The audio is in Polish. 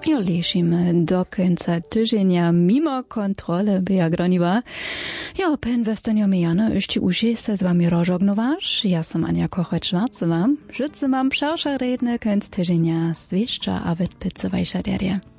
Jo, lišimy do końca tydzienia mimo kontrole Beja Groniwa. Jo, pen westenio mijano, jeszcze uži se z wami rožognowasz. Ja sam Ania Kochot-Schwarzewa. Życy mam przelsza redne końc tydzienia, zwieścza a wytpycywajsza derje.